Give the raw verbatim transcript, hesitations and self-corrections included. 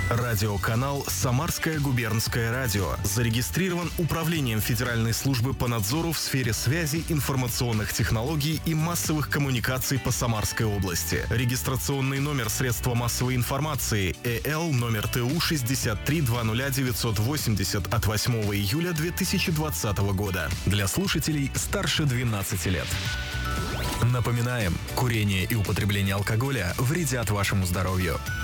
Радиоканал «Самарское губернское радио» зарегистрирован Управлением Федеральной службы по надзору в сфере связи, информационных технологий и массовых коммуникаций по Самарской области. Регистрационный номер средства массовой информации э л номер тэ у шестьдесят три двадцать ноль девятьсот восемьдесят от восьмого июля две тысячи двадцатого года. Для слушателей старше двенадцати лет. Напоминаем, курение и употребление алкоголя вредят вашему здоровью.